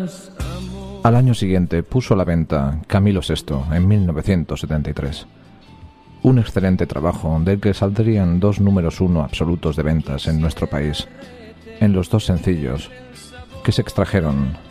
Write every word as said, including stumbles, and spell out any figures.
Al año siguiente puso a la venta Camilo sexto en mil novecientos setenta y tres. Un excelente trabajo del que saldrían dos números uno absolutos de ventas en nuestro país, en los dos sencillos que se extrajeron